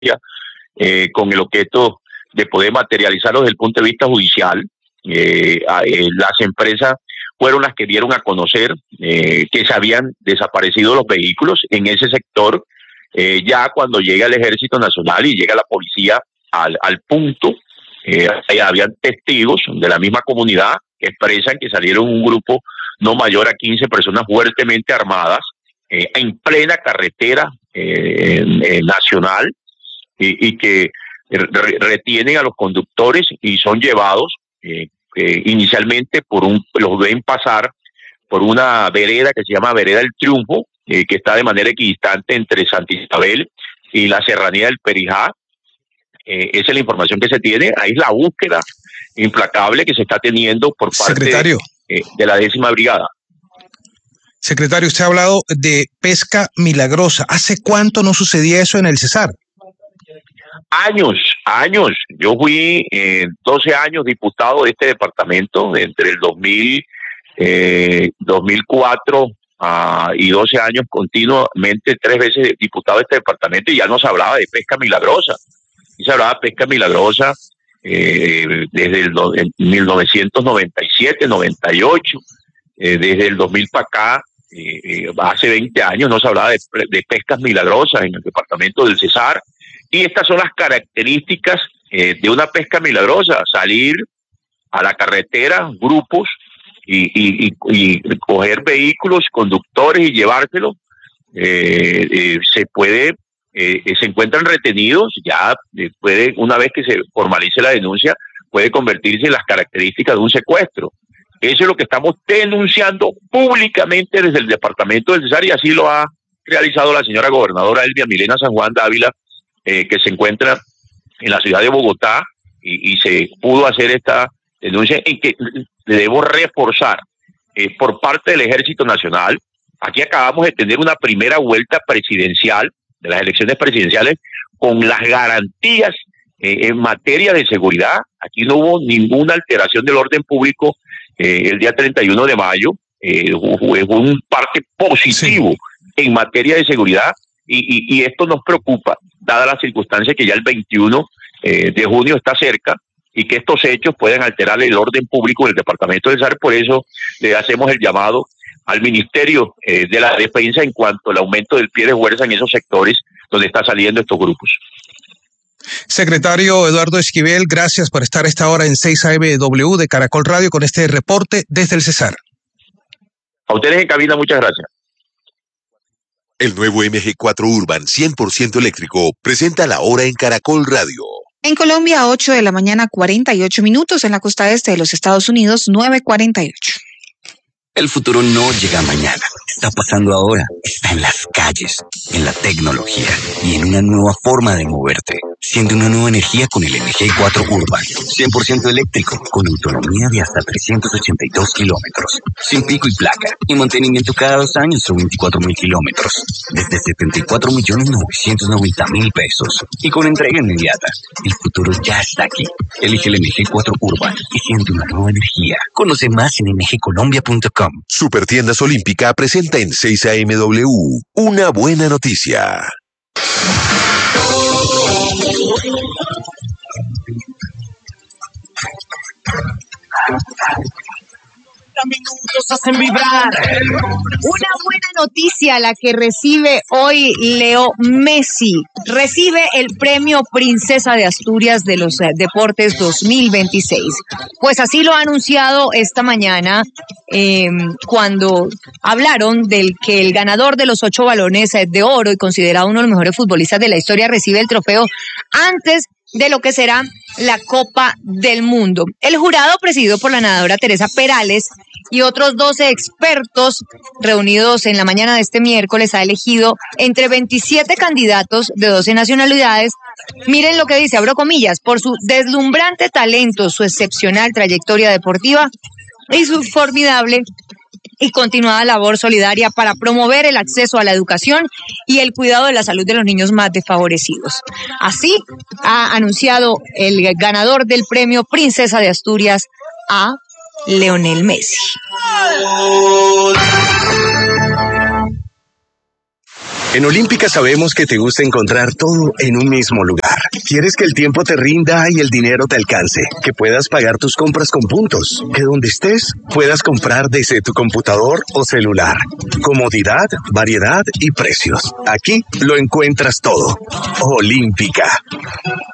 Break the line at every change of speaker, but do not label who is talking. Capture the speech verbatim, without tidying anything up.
eh, con el objeto de poder materializarlo desde el punto de vista judicial. Eh, eh, las empresas fueron las que dieron a conocer eh, que se habían desaparecido los vehículos en ese sector. Eh, ya cuando llega el Ejército Nacional y llega la policía al, al punto, eh, habían testigos de la misma comunidad que expresan que salieron un grupo no mayor a quince personas fuertemente armadas eh, en plena carretera eh, eh, nacional y, y que re retienen a los conductores y son llevados eh, eh, inicialmente por un, los ven pasar por una vereda que se llama Vereda del Triunfo, eh, que está de manera equidistante entre Santa Isabel y la serranía del Perijá. Eh, esa es la información que se tiene. Ahí es la búsqueda implacable que se está teniendo por parte
Secretario.
Eh, de la décima brigada.
Secretario, usted ha hablado de pesca milagrosa. ¿Hace cuánto no sucedía eso en el Cesar?
Años, años. Yo fui eh, doce años diputado de este departamento, entre el dos mil, eh, dos mil cuatro uh, y doce años continuamente, tres veces diputado de este departamento, y ya no se hablaba de pesca milagrosa. Y se hablaba de pesca milagrosa eh, desde el do, en mil novecientos noventa y siete, noventa y ocho, eh, desde el dos mil para acá, eh, eh, hace veinte años no se hablaba de, de pescas milagrosas en el departamento del Cesar. Y estas son las características eh, de una pesca milagrosa: salir a la carretera, grupos, y, y, y, y coger vehículos, conductores y llevárselos. Eh, eh, se puede, eh, se encuentran retenidos, ya eh, puede, una vez que se formalice la denuncia, puede convertirse en las características de un secuestro. Eso es lo que estamos denunciando públicamente desde el departamento del Cesar, y así lo ha realizado la señora gobernadora Elvia Milena San Juan Dávila, Eh, que se encuentra en la ciudad de Bogotá, y, y se pudo hacer esta denuncia, en que debemos reforzar eh, por parte del Ejército Nacional. Aquí acabamos de tener una primera vuelta presidencial de las elecciones presidenciales con las garantías eh, en materia de seguridad. Aquí no hubo ninguna alteración del orden público eh, el día treinta y uno de mayo. Eh, fue un parte positivo sí. en materia de seguridad. Y, y, y esto nos preocupa, dada la circunstancia que ya el veintiuno eh, de junio está cerca, y que estos hechos pueden alterar el orden público del departamento del Cesar. Por eso le hacemos el llamado al Ministerio eh, de la Defensa en cuanto al aumento del pie de fuerza en esos sectores donde están saliendo estos grupos.
Secretario Eduardo Esquivel, gracias por estar a esta hora en seis A M W de Caracol Radio con este reporte desde el Cesar.
A ustedes en cabina, muchas gracias.
El nuevo M G cuatro Urban cien por ciento eléctrico presenta la hora en Caracol Radio.
En Colombia, ocho de la mañana, cuarenta y ocho minutos. En la costa este de los Estados Unidos, nueve cuarenta y ocho.
El futuro no llega mañana, está pasando ahora, está en las calles, en la tecnología y en una nueva forma de moverte. Siente una nueva energía con el M G cuatro Urban, cien por ciento eléctrico, con autonomía de hasta trescientos ochenta y dos kilómetros, sin pico y placa, y mantenimiento cada dos años o veinticuatro mil kilómetros, desde setenta y cuatro millones novecientos noventa mil pesos, y con entrega inmediata. El futuro ya está aquí. Elige el M G cuatro Urban y siente una nueva energía. Conoce más en m g colombia punto com.
Supertiendas Olímpica presenta en seis A M W una buena noticia.
Minutos hacen vibrar. Una buena noticia la que recibe hoy Leo Messi. Recibe el premio Princesa de Asturias de los Deportes dos mil veintiséis. Pues así lo ha anunciado esta mañana eh, cuando hablaron del que el ganador de los ocho balones de oro y considerado uno de los mejores futbolistas de la historia recibe el trofeo antes de lo que será la Copa del Mundo. El jurado, presidido por la nadadora Teresa Perales y otros doce expertos reunidos en la mañana de este miércoles, ha elegido entre veintisiete candidatos de doce nacionalidades. Miren lo que dice, abro comillas, por su deslumbrante talento, su excepcional trayectoria deportiva y su formidable y continuada labor solidaria para promover el acceso a la educación y el cuidado de la salud de los niños más desfavorecidos. Así ha anunciado el ganador del premio Princesa de Asturias a Lionel Messi.
En Olímpica sabemos que te gusta encontrar todo en un mismo lugar. Quieres que el tiempo te rinda y el dinero te alcance, que puedas pagar tus compras con puntos, que donde estés puedas comprar desde tu computador o celular. Comodidad, variedad y precios. Aquí lo encuentras todo. Olímpica.